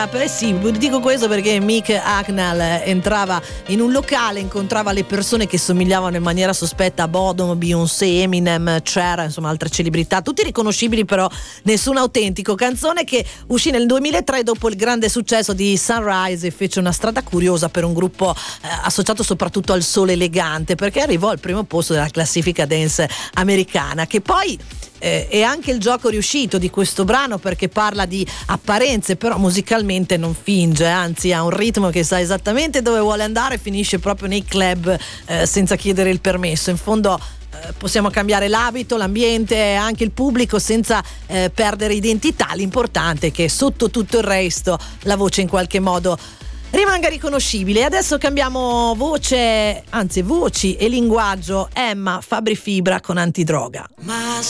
Sì, dico questo perché Mick Hucknall entrava in un locale, incontrava le persone che somigliavano in maniera sospetta a Bono, Beyoncé, Eminem, Cher, insomma altre celebrità, tutti riconoscibili però nessun autentico. Canzone che uscì nel 2003 dopo il grande successo di Sunrise e fece una strada curiosa per un gruppo associato soprattutto al soul elegante, perché arrivò al primo posto della classifica dance americana, che poi è anche il gioco riuscito di questo brano, perché parla di apparenze però musicalmente non finge, anzi ha un ritmo che sa esattamente dove vuole andare, finisce proprio nei club senza chiedere il permesso. In fondo possiamo cambiare l'abito, l'ambiente, anche il pubblico senza perdere identità. L'importante è che sotto tutto il resto la voce in qualche modo rimanga riconoscibile. Adesso cambiamo voci e linguaggio. Emma Fabri Fibra con Antidroga. Ma